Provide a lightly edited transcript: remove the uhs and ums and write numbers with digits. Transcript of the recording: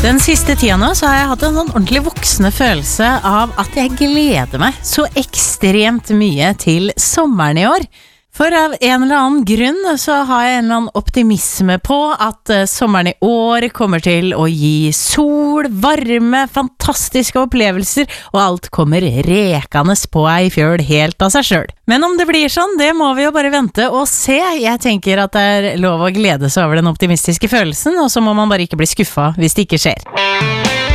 Den siste tida nå så har jeg hatt en sånn ordentlig voksende følelse av at jeg gleder meg så ekstremt mye til sommeren i år. For av en eller annen grunn så har jeg en eller annen optimisme på at sommeren i år kommer til å gi sol, varme, fantastiske opplevelser, og alt kommer rekende på ei fjøl helt av seg selv. Men om det blir sånn, det må vi jo bare vente og se. Jeg tenker at det er lov å glede seg over den optimistiske følelsen, og så må man bare ikke bli skuffet hvis det ikke skjer.